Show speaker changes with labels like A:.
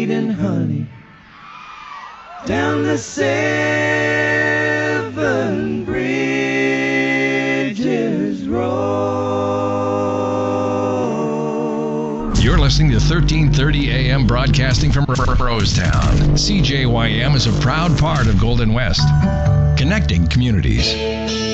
A: and honey down the 7 Bridges Road.
B: You're listening to 1330 AM broadcasting from Rosetown. CJYM is a proud part of Golden West, connecting communities.